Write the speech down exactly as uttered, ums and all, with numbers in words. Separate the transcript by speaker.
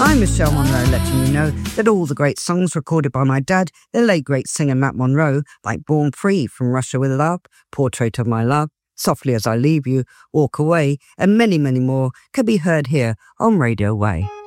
Speaker 1: I'm Michelle Monroe, letting you know that all the great songs recorded by my dad, the late great singer Matt Monroe, like Born Free, From Russia with Love, Portrait of My Love, Softly as I Leave You, Walk Away, and many, many more, can be heard here on Radio Way.